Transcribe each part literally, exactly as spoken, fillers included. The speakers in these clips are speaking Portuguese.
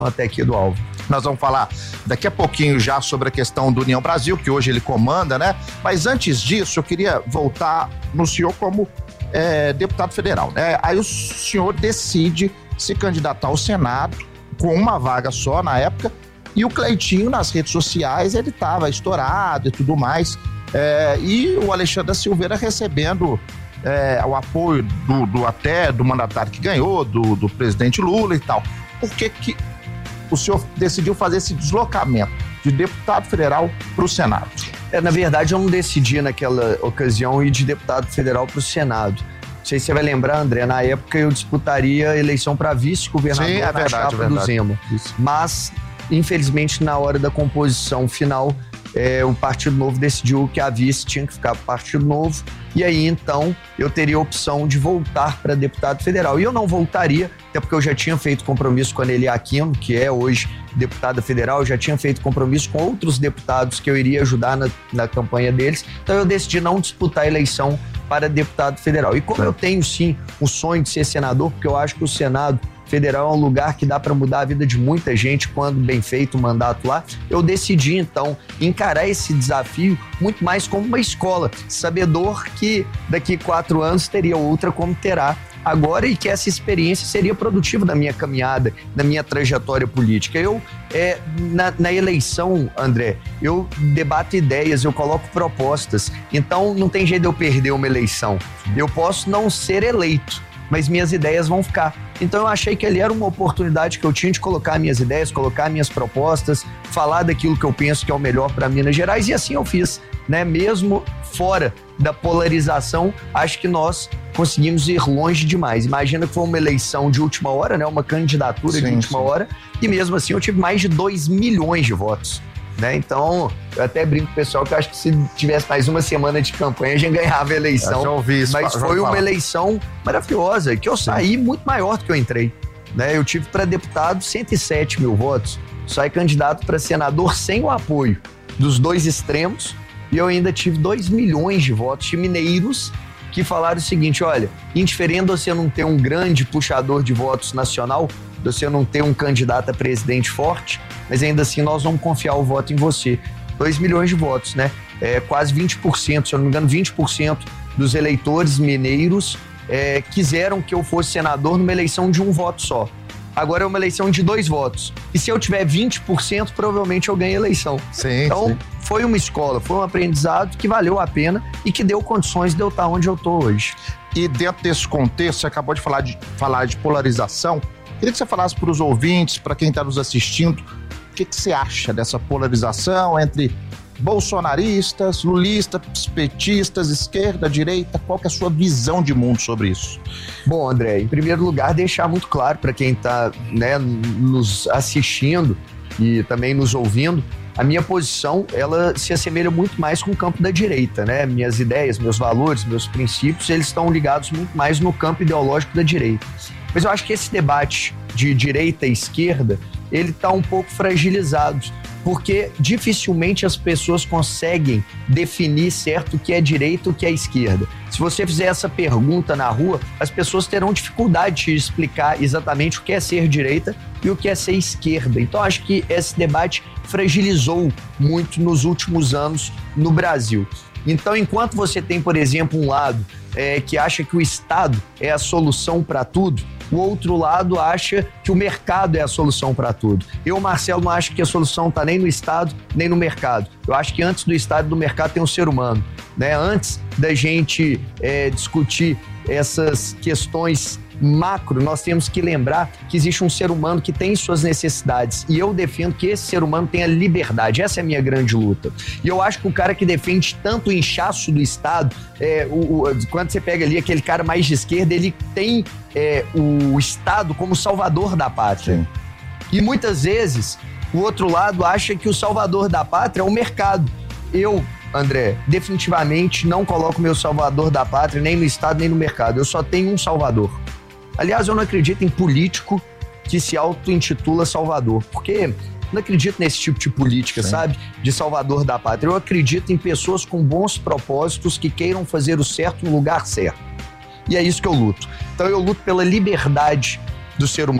até aqui do Alvo. Nós vamos falar daqui a pouquinho já sobre a questão do União Brasil, que hoje ele comanda, né? Mas antes disso, eu queria voltar no senhor como é, deputado federal, né? Aí o senhor decide se candidatar ao Senado com uma vaga só na época, e o Cleitinho nas redes sociais, ele estava estourado e tudo mais, é, e o Alexandre da Silveira recebendo é, o apoio do, do até do mandatário que ganhou, do, do presidente Lula e tal. Por que que o senhor decidiu fazer esse deslocamento de deputado federal para o Senado? É, na verdade, eu não decidi naquela ocasião ir de deputado federal para o Senado. Não sei se você vai lembrar, André, na época eu disputaria a eleição para vice-governador é na verdade, chapa verdade. do Zema. Isso. Mas, infelizmente, na hora da composição final, é, o Partido Novo decidiu que a vice tinha que ficar para o Partido Novo, e aí, então, eu teria a opção de voltar para deputado federal. E eu não voltaria, até porque eu já tinha feito compromisso com a Nelly Aquino, que é hoje deputada federal, eu já tinha feito compromisso com outros deputados que eu iria ajudar na, na campanha deles, então eu decidi não disputar a eleição para deputado federal. E como eu tenho, sim, o sonho de ser senador, porque eu acho que o Senado Federal é um lugar que dá para mudar a vida de muita gente quando bem feito o mandato lá, eu decidi, então, encarar esse desafio muito mais como uma escola, sabedor que daqui quatro anos teria outra como terá agora, e que essa experiência seria produtiva na minha caminhada, na minha trajetória política. Eu, é, na, na eleição, André, eu debato ideias, eu coloco propostas, então não tem jeito de eu perder uma eleição. Eu posso não ser eleito, mas minhas ideias vão ficar. Então eu achei que ali era uma oportunidade que eu tinha de colocar minhas ideias, colocar minhas propostas, falar daquilo que eu penso que é o melhor para Minas Gerais, e assim eu fiz, né? Mesmo fora da polarização, acho que nós conseguimos ir longe demais. Imagina que foi uma eleição de última hora, né? Uma candidatura sim, de última sim. hora, e mesmo assim eu tive mais de dois milhões de votos. Né? Então, eu até brinco com o pessoal que eu acho que se tivesse mais uma semana de campanha, a gente ganhava a eleição. Eu já ouvi isso, mas foi uma falar. eleição maravilhosa, que eu saí Sim. muito maior do que eu entrei. Né? Eu tive para deputado cento e sete mil votos, saí candidato para senador sem o apoio dos dois extremos, e eu ainda tive dois milhões de votos de mineiros que falaram o seguinte: olha, indiferente você não ter um grande puxador de votos nacional, você não ter um candidato a presidente forte, mas ainda assim nós vamos confiar o voto em você. dois milhões de votos, né? É, quase vinte por cento, se eu não me engano, vinte por cento dos eleitores mineiros é, quiseram que eu fosse senador numa eleição de um voto só. Agora é uma eleição de dois votos. E se eu tiver vinte por cento, provavelmente eu ganho a eleição. Sim, então, sim. foi uma escola, foi um aprendizado que valeu a pena e que deu condições de eu estar onde eu estou hoje. E dentro desse contexto, você acabou de falar de, falar de polarização. Queria que você falasse para os ouvintes, para quem está nos assistindo, o que, que você acha dessa polarização entre bolsonaristas, lulistas, petistas, esquerda, direita? Qual que é a sua visão de mundo sobre isso? Bom, André, em primeiro lugar, deixar muito claro para quem está, né, nos assistindo e também nos ouvindo, a minha posição, ela se assemelha muito mais com o campo da direita, né? Minhas ideias, meus valores, meus princípios, eles estão ligados muito mais no campo ideológico da direita. Mas eu acho que esse debate de direita e esquerda, ele está um pouco fragilizado, porque dificilmente as pessoas conseguem definir certo o que é direita e o que é esquerda. Se você fizer essa pergunta na rua, as pessoas terão dificuldade de explicar exatamente o que é ser direita e o que é ser esquerda. Então, acho que esse debate fragilizou muito nos últimos anos no Brasil. Então, enquanto você tem, por exemplo, um lado é, que acha que o Estado é a solução para tudo, o outro lado acha que o mercado é a solução para tudo. Eu, Marcelo, não acho que a solução está nem no Estado, nem no mercado. Eu acho que antes do Estado e do mercado tem o ser humano. Né? Antes da gente é, discutir essas questões macro, nós temos que lembrar que existe um ser humano que tem suas necessidades, e eu defendo que esse ser humano tenha liberdade. Essa é a minha grande luta. E eu acho que o cara que defende tanto o inchaço do Estado, é, o, o, quando você pega ali aquele cara mais de esquerda, ele tem é, o Estado como salvador da pátria. Sim. E muitas vezes o outro lado acha que o salvador da pátria é o mercado. Eu, André, definitivamente não coloco meu salvador da pátria nem no Estado nem no mercado. Eu só tenho um salvador. Aliás, eu não acredito em político que se auto-intitula salvador, porque não acredito nesse tipo de política, Sim. sabe? De salvador da pátria. Eu acredito em pessoas com bons propósitos que queiram fazer o certo no lugar certo. E é isso que eu luto. Então eu luto pela liberdade do ser humano.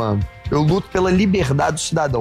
Eu luto pela liberdade do cidadão.